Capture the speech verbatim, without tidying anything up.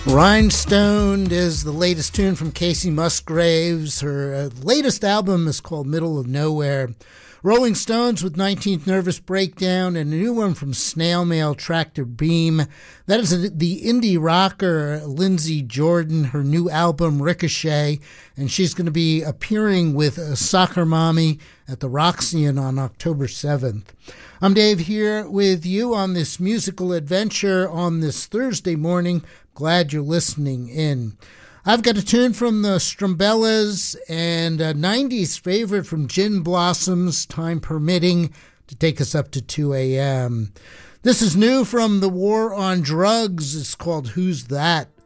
Rhinestoned is the latest tune from Kacey Musgraves. Her uh, latest album is called Middle of Nowhere. Rolling Stones with nineteenth Nervous Breakdown, and a new one from Snail Mail, Tractor Beam. That is a, the indie rocker Lindsey Jordan, her new album Ricochet, and she's going to be appearing with uh, Soccer Mommy at the Roxy on October seventh. I'm Dave here with you on this musical adventure on this Thursday morning. Glad you're listening in. I've got a tune from the Strumbellas and a nineties favorite from Gin Blossoms, Time Permitting, to take us up to two a.m. This is new from The War on Drugs. It's called Who's That?